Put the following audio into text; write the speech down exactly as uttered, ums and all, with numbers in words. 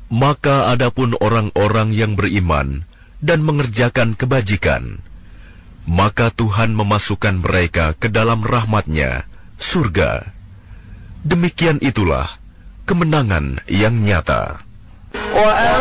Maka adapun orang-orang yang beriman dan mengerjakan kebajikan, maka Tuhan memasukkan mereka ke dalam rahmat-Nya, surga. Demikian itulah kemenangan yang nyata.